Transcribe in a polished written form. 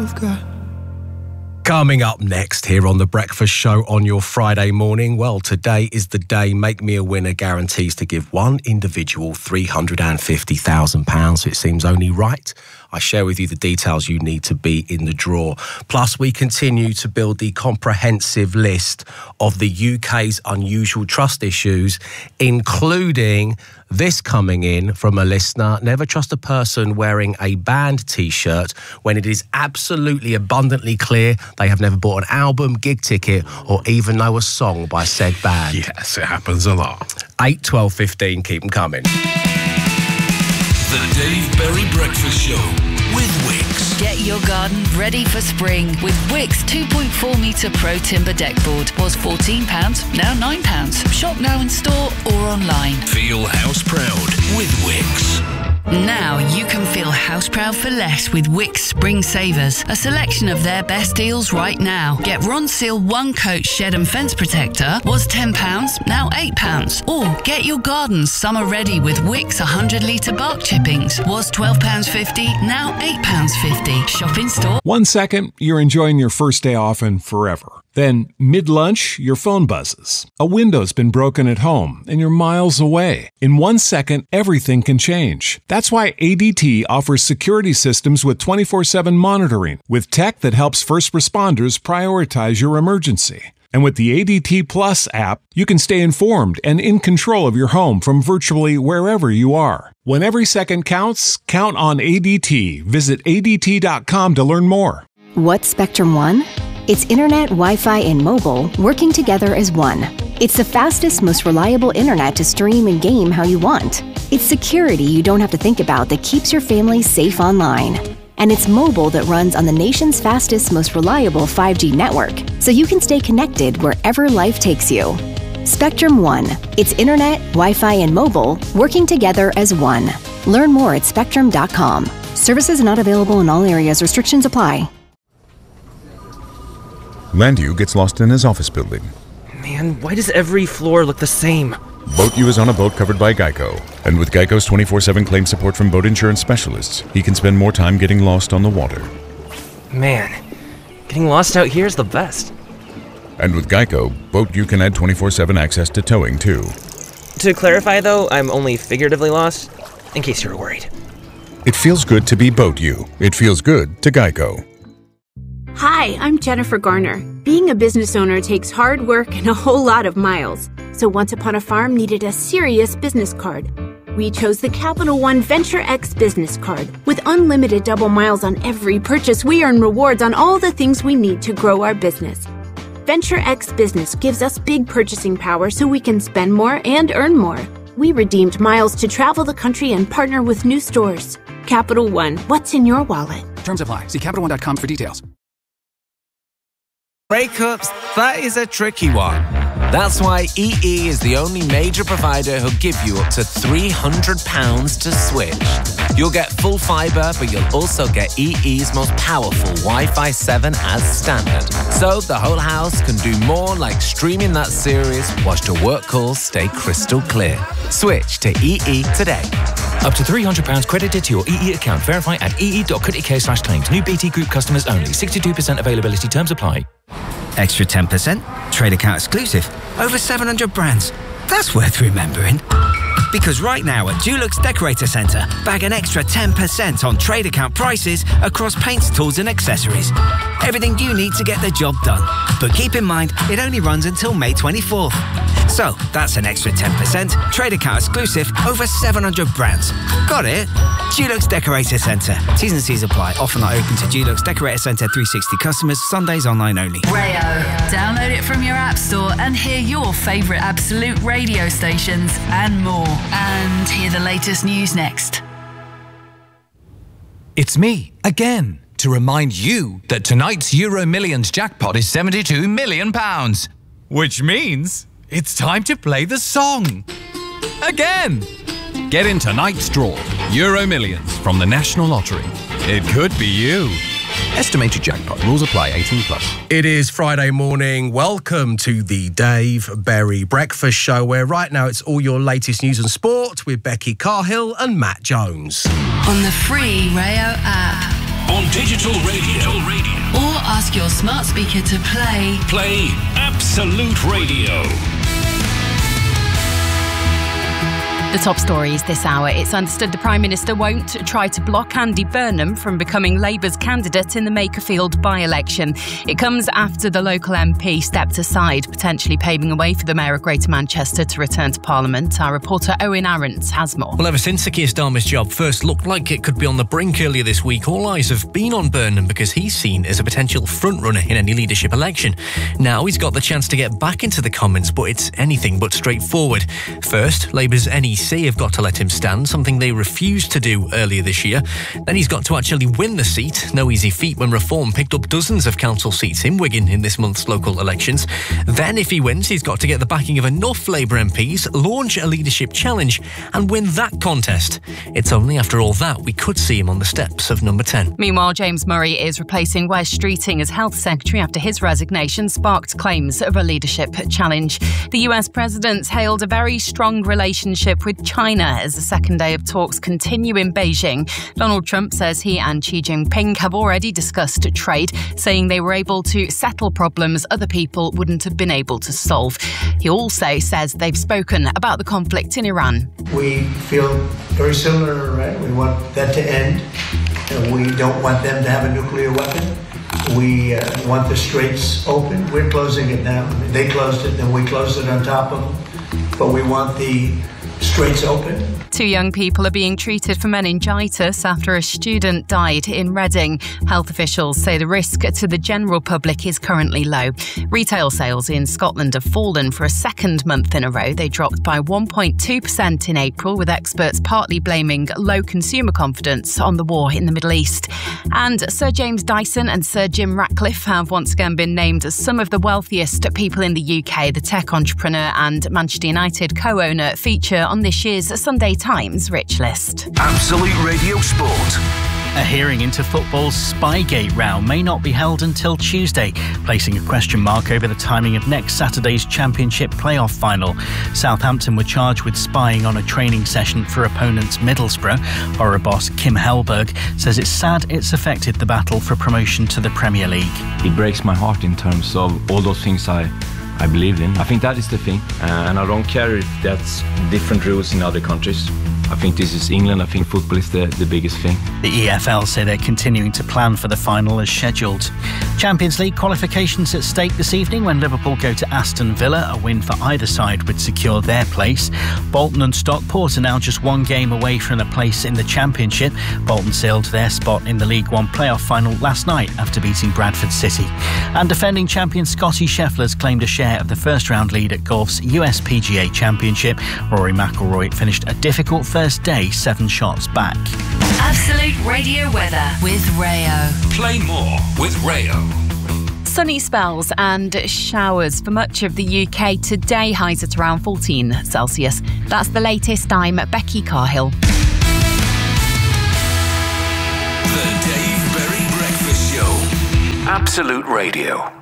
I've got. Coming up next here on The Breakfast Show on your Friday morning. Well, today is the day Make Me a Winner guarantees to give one individual £350,000. It seems only right I share with you the details you need to be in the draw. Plus, we continue to build the comprehensive list of the UK's unusual trust issues, including this coming in from a listener: never trust a person wearing a band T-shirt when it is absolutely abundantly clear they have never bought an album, gig ticket, or even know a song by said band. Yes, it happens a lot. 8, 12, 15, keep them coming. The Dave Berry Breakfast Show with Wix. Get your garden ready for spring with Wix 2.4 metre Pro Timber Deck Board. Was £14, now £9. Shop now in store or online. Feel house proud with Wix. Now you can feel house proud for less with Wix Spring Savers, a selection of their best deals right now. Get Ronseal 1-coat shed and fence protector, was £10, now £8. Or get your garden summer ready with Wix 100-litre bark chippings, was £12.50, now £8.50. Shop in store. 1 second, you're enjoying your first day off and forever. Then, mid-lunch, your phone buzzes. A window's been broken at home, and you're miles away. In 1 second, everything can change. That's why ADT offers security systems with 24/7 monitoring, with tech that helps first responders prioritize your emergency. And with the ADT Plus app, you can stay informed and in control of your home from virtually wherever you are. When every second counts, count on ADT. Visit ADT.com to learn more. What's Spectrum One? It's internet, Wi-Fi, and mobile working together as one. It's the fastest, most reliable internet to stream and game how you want. It's security you don't have to think about that keeps your family safe online. And it's mobile that runs on the nation's fastest, most reliable 5G network, so you can stay connected wherever life takes you. Spectrum One. It's internet, Wi-Fi, and mobile working together as one. Learn more at spectrum.com. Services not available in all areas. Restrictions apply. Landu gets lost in his office building. Man, why does every floor look the same? BoatU is on a boat covered by Geico. And with Geico's 24/7 claim support from boat insurance specialists, he can spend more time getting lost on the water. Man, getting lost out here is the best. And with Geico, BoatU can add 24/7 access to towing, too. To clarify, though, I'm only figuratively lost, in case you're worried. It feels good to be BoatU. It feels good to Geico. Hi, I'm Jennifer Garner. Being a business owner takes hard work and a whole lot of miles. So Once Upon a Farm needed a serious business card. We chose the Capital One Venture X business card. With unlimited double miles on every purchase, we earn rewards on all the things we need to grow our business. Venture X Business gives us big purchasing power so we can spend more and earn more. We redeemed miles to travel the country and partner with new stores. Capital One, what's in your wallet? Terms apply. See CapitalOne.com for details. Breakups, that is a tricky one. That's why EE is the only major provider who'll give you up to £300 to switch. You'll get full fibre, but you'll also get EE's most powerful Wi-Fi 7 as standard. So the whole house can do more, like streaming that series whilst your work calls stay crystal clear. Switch to EE today. Up to £300 credited to your EE account. Verify at ee.co.uk/claims. New BT Group customers only. 62% availability. Terms apply. Extra 10%? Trade account exclusive. Over 700 brands. That's worth remembering. Because right now at Dulux Decorator Centre, bag an extra 10% on trade account prices across paints, tools and accessories. Everything you need to get the job done. But keep in mind, it only runs until May 24th. So, that's an extra 10%, trade account exclusive, over 700 brands. Got it? Dulux Decorator Centre. T's and C's apply. Offer not open to Dulux Decorator Centre 360 customers. Sundays online only. Rayo. Download it from your app store and hear your favourite Absolute radio stations and more. And hear the latest news next. It's me, again, to remind you that tonight's Euro Millions jackpot is £72 million. Which means it's time to play the song. Again! Get in tonight's draw, Euro Millions from the National Lottery. It could be you. Estimated jackpot. Rules apply. 18+. It is Friday morning. Welcome to the Dave Berry Breakfast Show, where right now it's all your latest news and sport with Becky Carhill and Matt Jones. On the free Rayo app. on digital radio. Or ask your smart speaker to play Absolute Radio. The top stories this hour. It's understood the Prime Minister won't try to block Andy Burnham from becoming Labour's candidate in the Makerfield by-election. It comes after the local MP stepped aside, potentially paving the way for the Mayor of Greater Manchester to return to Parliament. Our reporter Owen Arendts has more. Well, ever since Sir Keir Starmer's job first looked like it could be on the brink earlier this week, all eyes have been on Burnham because he's seen as a potential frontrunner in any leadership election. Now he's got the chance to get back into the Commons, but it's anything but straightforward. First, Labour's NEC have got to let him stand, something they refused to do earlier this year. Then he's got to actually win the seat. No easy feat when Reform picked up dozens of council seats in Wigan in this month's local elections. Then, if he wins, he's got to get the backing of enough Labour MPs, launch a leadership challenge and win that contest. It's only after all that we could see him on the steps of number 10. Meanwhile, James Murray is replacing Wes Streeting as Health Secretary after his resignation sparked claims of a leadership challenge. The US President's hailed a very strong relationship with China as the second day of talks continue in Beijing. Donald Trump says he and Xi Jinping have already discussed trade, saying they were able to settle problems other people wouldn't have been able to solve. He also says they've spoken about the conflict in Iran. We feel very similar to Iran. We want that to end. We don't want them to have a nuclear weapon. We want the straits open. We're closing it now. They closed it, and we closed it on top of them. But we want the straits open. 2 young people are being treated for meningitis after a student died in Reading. Health officials say the risk to the general public is currently low. Retail sales in Scotland have fallen for a second month in a row. They dropped by 1.2% in April, with experts partly blaming low consumer confidence on the war in the Middle East. And Sir James Dyson and Sir Jim Ratcliffe have once again been named as some of the wealthiest people in the UK. The tech entrepreneur and Manchester United co-owner feature on this year's Sunday Times Rich List. Absolute Radio Sport. A hearing into football's Spygate row may not be held until Tuesday, placing a question mark over the timing of next Saturday's Championship playoff final. Southampton were charged with spying on a training session for opponents Middlesbrough. Borough boss Kim Hellberg says it's sad it's affected the battle for promotion to the Premier League. It breaks my heart in terms of all those things I believed in. I think that is the thing, and I don't care if that's different rules in other countries. I think this is England. I think football is the biggest thing. The EFL say they're continuing to plan for the final as scheduled. Champions League qualifications at stake this evening when Liverpool go to Aston Villa. A win for either side would secure their place. Bolton and Stockport are now just one game away from a place in the Championship. Bolton sealed their spot in the League One playoff final last night after beating Bradford City. And defending champion Scotty Scheffler's claimed a share of the first-round lead at golf's US PGA Championship. Rory McIlroy finished a difficult first day 7 shots back. Absolute Radio weather with Rayo. Play more with Rayo. Sunny spells and showers for much of the UK today, highs at around 14 Celsius. That's the latest. I'm Becky Carhill. The Dave Berry Breakfast Show. Absolute Radio.